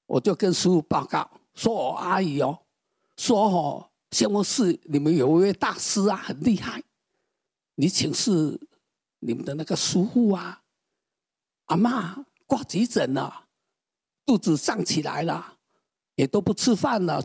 我就跟师父报告说：“我阿姨哦，说哦，仙翁寺你们有一位大师啊，很厉害，你请示你们的那个叔父啊，阿嬷挂急诊了，肚子胀起来了，也都不吃饭了。”